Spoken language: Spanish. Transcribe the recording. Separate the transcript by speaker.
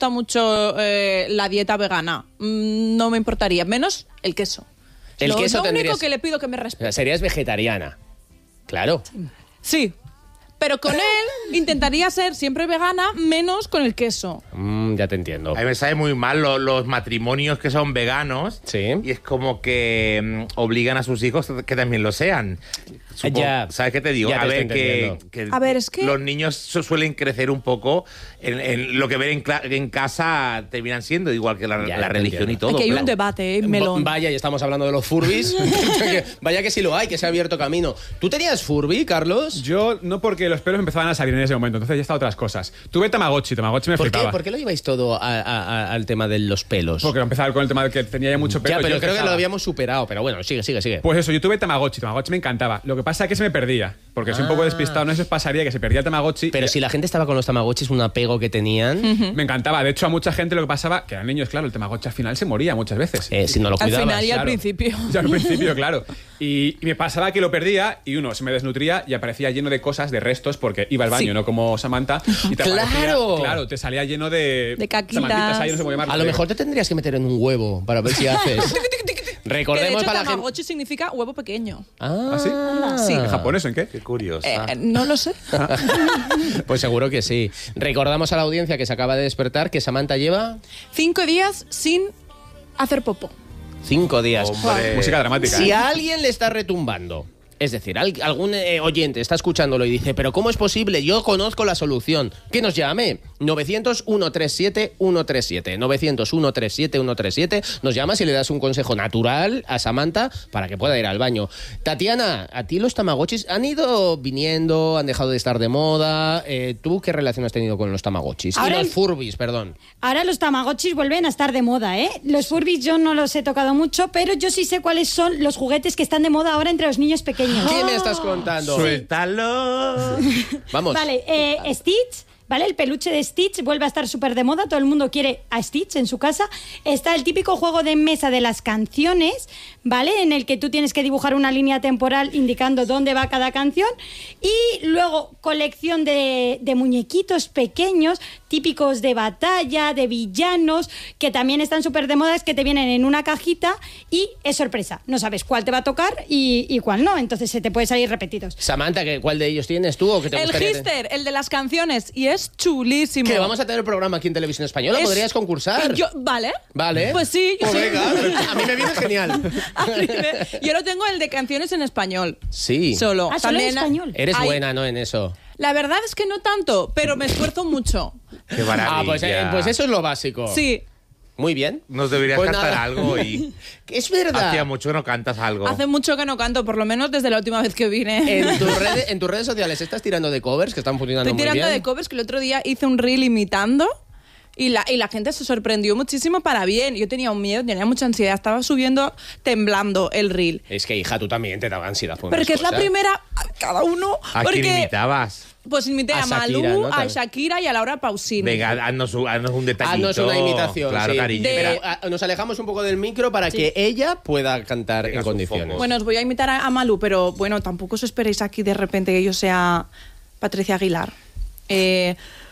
Speaker 1: gusta mucho la dieta vegana. No me importaría, menos el queso.
Speaker 2: El queso
Speaker 1: lo
Speaker 2: tendrías...
Speaker 1: único que le pido que me respete.
Speaker 2: Serías vegetariana. Claro.
Speaker 1: Sí. Pero con él intentaría ser siempre vegana, menos con el queso.
Speaker 2: Ya te entiendo.
Speaker 3: A mí me sabe muy mal los matrimonios que son veganos.
Speaker 2: Sí.
Speaker 3: Y es como que obligan a sus hijos que también lo sean.
Speaker 2: Ya.
Speaker 3: ¿Sabes qué te digo?
Speaker 2: Ya
Speaker 3: A
Speaker 2: te
Speaker 3: ver,
Speaker 2: estoy
Speaker 3: que
Speaker 1: A ver, es que...
Speaker 3: los niños suelen crecer un poco en lo que ven en casa, terminan siendo igual que la
Speaker 2: Ya te
Speaker 3: religión
Speaker 2: entiendo.
Speaker 3: y todo.
Speaker 1: Aquí hay
Speaker 3: claro.
Speaker 1: un debate, melón.
Speaker 2: Vaya, y estamos hablando de los Furbis. Vaya que sí lo hay, que se ha abierto camino. ¿Tú tenías Furby, Carlos?
Speaker 4: Yo no, porque los pelos empezaban a salir en ese momento, entonces ya está otras cosas. Tuve Tamagotchi me flipaba.
Speaker 2: ¿Por qué lo lleváis todo al tema de los pelos?
Speaker 4: Porque empezaba con el tema de que tenía ya mucho pelo.
Speaker 2: Ya, pero
Speaker 4: yo
Speaker 2: creo que
Speaker 4: empezaba.
Speaker 2: lo habíamos superado. Pero bueno, sigue.
Speaker 4: Pues eso, yo tuve Tamagotchi me encantaba. Lo que pasa es que se me perdía, porque soy un poco despistado, no sé si os pasaría que se perdía el Tamagotchi.
Speaker 2: Pero si la gente estaba con los Tamagotchis, un apego que tenían...
Speaker 4: Me encantaba. De hecho, a mucha gente lo que pasaba, que eran niños, claro, el Tamagotchi al final se moría muchas veces.
Speaker 2: si no lo
Speaker 1: Al
Speaker 2: cuidabas.
Speaker 1: final y al
Speaker 4: claro.
Speaker 1: principio.
Speaker 4: Ya al principio, claro. Y me pasaba que lo perdía y se me desnutría y aparecía lleno de cosas, de restos, porque iba al baño,
Speaker 1: Sí.
Speaker 4: no como Samantha. Y te
Speaker 2: ¡Claro!
Speaker 4: aparecía, claro, te salía lleno de
Speaker 1: caquitas.
Speaker 4: samantitas ahí, no sé cómo llamarlo.
Speaker 2: A lo mejor te tendrías que meter en un huevo para ver si haces...
Speaker 1: Que de
Speaker 2: Recordemos
Speaker 1: hecho,
Speaker 2: para la gente...
Speaker 1: Tamagotchi significa huevo pequeño.
Speaker 4: ¿Ah, sí?
Speaker 1: Sí.
Speaker 4: ¿En japonés o en qué?
Speaker 3: Qué curioso.
Speaker 1: No lo sé.
Speaker 2: Pues seguro que sí. Recordamos a la audiencia que se acaba de despertar que Samantha lleva
Speaker 1: 5 días sin hacer popo.
Speaker 2: 5 días.
Speaker 3: Hombre.
Speaker 4: Música dramática.
Speaker 2: Si a alguien le está retumbando, es decir, algún oyente está escuchándolo y dice, pero ¿cómo es posible? Yo conozco la solución. Que nos llame. 900-137-137. 900-137-137. Nos llamas y le das un consejo natural a Samantha para que pueda ir al baño. Tatiana, ¿a ti los Tamagotchis han ido viniendo? ¿Han dejado de estar de moda? ¿Tú qué relación has tenido con los Tamagotchis?
Speaker 5: Ahora
Speaker 2: Y los
Speaker 5: el-
Speaker 2: Furbis, perdón.
Speaker 5: Ahora los Tamagotchis vuelven a estar de moda, ¿eh? Los Furbies yo no los he tocado mucho, pero yo sí sé cuáles son los juguetes que están de moda ahora entre los niños pequeños.
Speaker 2: ¿Qué me estás contando?
Speaker 3: ¡Suéltalo!
Speaker 2: Vamos.
Speaker 5: Vale, Stitch, ¿vale? El peluche de Stitch vuelve a estar súper de moda, todo el mundo quiere a Stitch en su casa. Está el típico juego de mesa de las canciones, ¿vale? En el que tú tienes que dibujar una línea temporal indicando dónde va cada canción. Y luego colección de muñequitos pequeños, típicos de batalla, de villanos, que también están súper de moda, es que te vienen en una cajita y es sorpresa. No sabes cuál te va a tocar y cuál no, entonces se te puede salir repetidos.
Speaker 2: Samantha, ¿cuál de ellos tienes tú o qué te
Speaker 1: El
Speaker 2: gustaría
Speaker 1: Hister, el de las canciones, y es chulísimo.
Speaker 2: Que vamos a tener programa aquí en Televisión Española,
Speaker 1: Es-
Speaker 2: ¿podrías concursar?
Speaker 1: ¿Vale?
Speaker 2: Vale.
Speaker 1: Pues sí, yo
Speaker 2: Pues
Speaker 1: sí.
Speaker 2: venga, a mí me viene genial.
Speaker 1: Yo lo tengo el de canciones en español.
Speaker 2: Sí.
Speaker 1: Solo.
Speaker 5: Ah, solo en español.
Speaker 2: Eres
Speaker 1: hay-
Speaker 2: buena, ¿no? En eso.
Speaker 1: La verdad es que no tanto, pero me esfuerzo mucho.
Speaker 3: ¡Qué maravilla!
Speaker 2: Pues eso es lo básico.
Speaker 1: Sí.
Speaker 2: Muy bien.
Speaker 3: Nos deberías
Speaker 2: Pues
Speaker 3: cantar
Speaker 2: nada.
Speaker 3: algo y...
Speaker 2: Es verdad.
Speaker 3: Hacía mucho que no cantas algo.
Speaker 1: Hace mucho que no canto, por lo menos desde la última vez que vine.
Speaker 2: En tus redes sociales estás tirando de covers que están funcionando
Speaker 1: Estoy
Speaker 2: muy
Speaker 1: tirando
Speaker 2: bien.
Speaker 1: de covers, que el otro día hice un reel imitando y la gente se sorprendió muchísimo para bien. Yo tenía un miedo, tenía mucha ansiedad, estaba subiendo temblando el reel.
Speaker 2: Es que, hija, tú también te daba ansiedad. por
Speaker 1: Pero
Speaker 2: unas
Speaker 1: que es la
Speaker 2: cosas.
Speaker 1: primera, cada uno.
Speaker 3: ¿A
Speaker 1: porque,
Speaker 3: quién imitabas?
Speaker 1: Pues imité
Speaker 2: A
Speaker 1: a Malú,
Speaker 2: Shakira, ¿no?
Speaker 1: a Shakira y a Laura Pausini.
Speaker 3: Venga, haznos un detallito.
Speaker 2: Haznos una imitación.
Speaker 3: Claro,
Speaker 2: sí.
Speaker 3: cariño.
Speaker 2: Pero, nos alejamos un poco del micro para que ella pueda cantar
Speaker 3: Tenga
Speaker 2: en
Speaker 3: su
Speaker 2: condiciones.
Speaker 3: foco.
Speaker 1: Bueno, os voy a imitar a Malú, pero bueno, tampoco os esperéis aquí de repente que yo sea Patricia Aguilar.